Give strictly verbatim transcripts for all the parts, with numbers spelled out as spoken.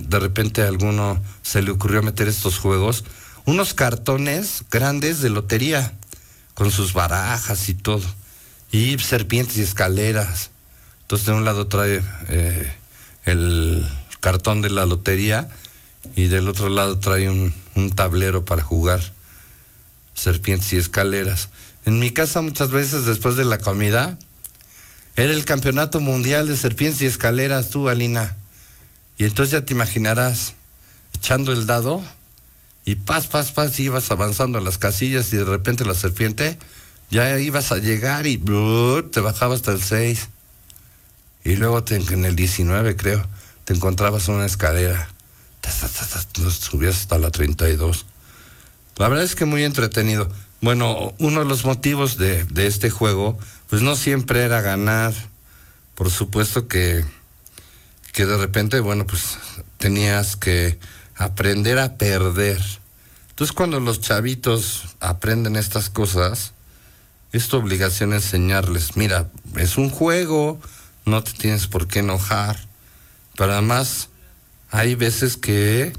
de repente a alguno se le ocurrió meter estos juegos, unos cartones grandes de lotería, con sus barajas y todo, y serpientes y escaleras. Entonces de un lado trae eh, el cartón de la lotería y del otro lado trae un, un tablero para jugar serpientes y escaleras. En mi casa muchas veces después de la comida era el campeonato mundial de serpientes y escaleras, tú, Alina. Y entonces ya te imaginarás echando el dado y paz, paz, paz, ibas avanzando a las casillas y de repente la serpiente ya ibas a llegar y brrr, te bajaba hasta el seis. Y luego te, en el diecinueve, creo, te encontrabas una escalera. Subías hasta la treinta y dos. La verdad es que muy entretenido. Bueno, uno de los motivos de, de este juego, pues no siempre era ganar. Por supuesto que, que de repente, bueno, pues tenías que aprender a perder. Entonces, cuando los chavitos aprenden estas cosas, es tu obligación enseñarles, mira, es un juego, no te tienes por qué enojar. Pero además, hay veces que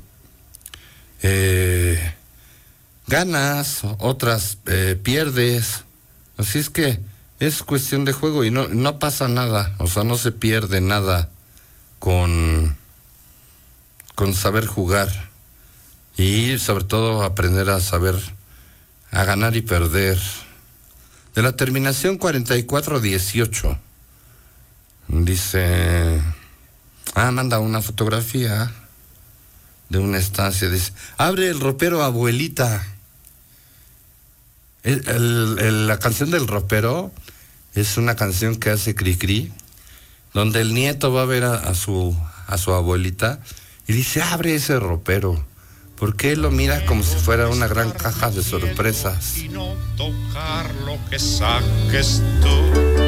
eh, ganas, otras eh, pierdes. Así es que es cuestión de juego y no, no pasa nada. O sea, no se pierde nada con, con saber jugar. Y sobre todo aprender a saber, a ganar y perder. De la terminación cuarenta y cuatro dieciocho. Dice... Ah, manda una fotografía de una estancia. Dice, abre el ropero, abuelita. El, el, el, la canción del ropero es una canción que hace Cricri, donde el nieto va a ver a, a su a su abuelita y dice, abre ese ropero, porque él lo mira como si fuera una gran caja de sorpresas. Y no tocar lo que saques tú.